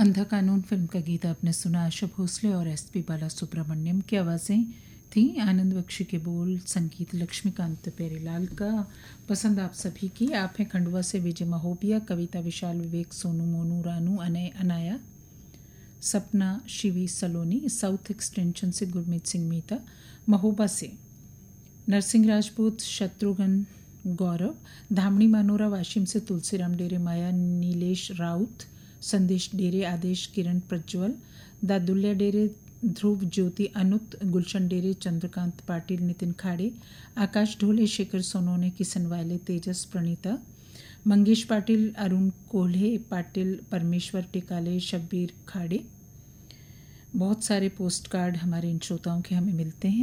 अंधा कानून फिल्म का गीत आपने सुना। आशा भोसले और एसपी बालासुब्रमण्यम की आवाज़ें थीं। आनंद बख्शी के बोल, संगीत लक्ष्मीकांत प्यारेलाल का। पसंद आप सभी की। आप हैं खंडवा से विजय महोबिया, कविता विशाल, विवेक, सोनू, मोनू, रानू, अनय, अनाया, सपना, शिवी सलोनी, साउथ एक्सटेंशन से गुरमीत सिंह मीता, महोबा से नरसिंह राजपूत, शत्रुघ्न, गौरव, धामणी मानोरा, वाशिम से तुलसीराम डेरे, माया, नीलेश राउत, संदेश डेरे, आदेश, किरण, प्रज्वल, दादुल्या डेरे, ध्रुव, ज्योति, अनुत, गुलशन डेरे, चंद्रकांत पाटिल, नितिन खाड़े, आकाश ढोले, शेखर सोनोने, किशन वाले, तेजस, प्रणीता, मंगेश पाटिल, अरुण कोल्हे पाटिल, परमेश्वर टिकाले, शब्बीर खाड़े। बहुत सारे पोस्ट कार्ड हमारे इन श्रोताओं के हमें मिलते हैं।